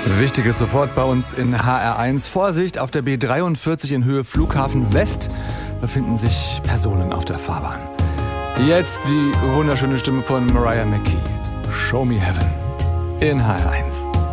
Wichtiges sofort bei uns in HR1. Vorsicht, auf der B43 in Höhe Flughafen West befinden sich Personen auf der Fahrbahn. Jetzt die wunderschöne Stimme von Mariah McKee. Show Me Heaven in HR1.